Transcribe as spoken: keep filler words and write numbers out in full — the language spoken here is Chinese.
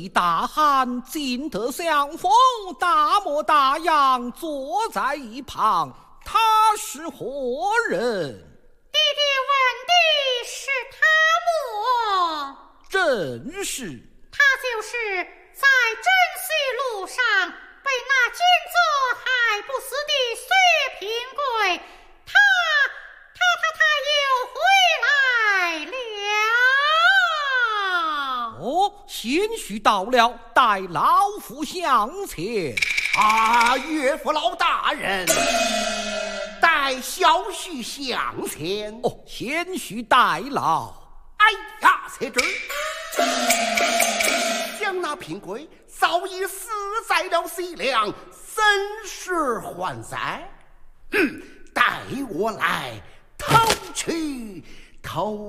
弟大喊进得相逢，大模大样坐在一旁，他是何人？ 弟弟问的是他么？ 正是。 他就是在征西路上被那奸贼害不死的薛平贵，他他他他又回来了。 哦，贤婿到了，带老夫向前。 啊，岳父老大人，带小婿向前。 哦，贤婿代劳。 哎呀，在这儿，将那平贵早已死在了西凉，怎是还在？嗯，带我来偷去偷。